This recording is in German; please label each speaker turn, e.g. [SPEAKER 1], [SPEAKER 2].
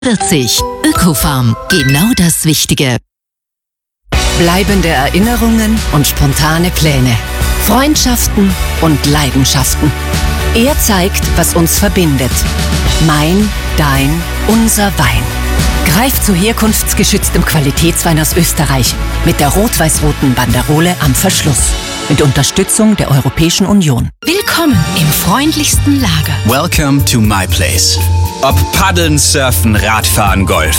[SPEAKER 1] 40. Ökofarm. Genau das Wichtige.
[SPEAKER 2] Bleibende Erinnerungen und spontane Pläne. Freundschaften und Leidenschaften. Er zeigt, was uns verbindet. Mein, dein, unser Wein. Greif zu herkunftsgeschütztem Qualitätswein aus Österreich mit der rot-weiß-roten Banderole am Verschluss. Mit Unterstützung der Europäischen Union.
[SPEAKER 1] Willkommen im freundlichsten Lager.
[SPEAKER 3] Welcome to my place. Ob Paddeln, Surfen, Radfahren, Golf.